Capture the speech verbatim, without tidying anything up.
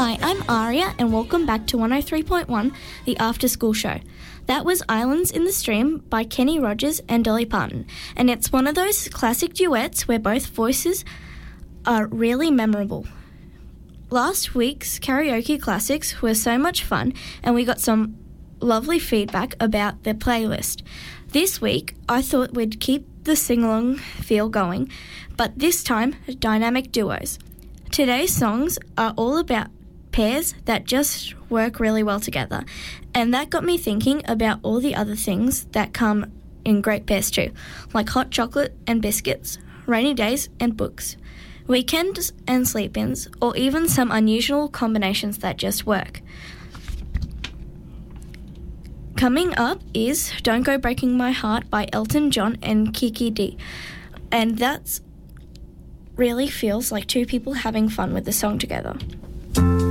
Hi, I'm Aria and welcome back to one oh three point one, the After School Show. That was Islands in the Stream by Kenny Rogers and Dolly Parton, and it's one of those classic duets where both voices are really memorable. Last week's karaoke classics were so much fun and we got some lovely feedback about the playlist. This week I thought we'd keep the sing-along feel going, but this time dynamic duos. Today's songs are all about pairs that just work really well together, and that got me thinking about all the other things that come in great pairs too, like hot chocolate and biscuits, rainy days and books, weekends and sleep-ins, or even some unusual combinations that just work. Coming up is Don't Go Breaking My Heart by Elton John and Kiki D, and that's really feels like two people having fun with the song together.